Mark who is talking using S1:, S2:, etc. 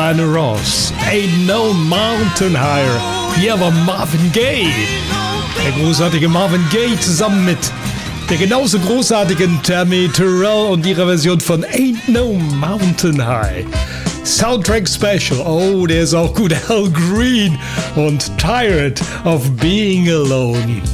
S1: Diana Ross. Ain't no mountain higher. Hier war Marvin Gaye. Der großartige Marvin Gaye zusammen mit der genauso großartigen Tammy Terrell und ihrer Version von Ain't No Mountain High. Soundtrack Special, oh, der ist auch gut. Al Green und Tired of Being Alone.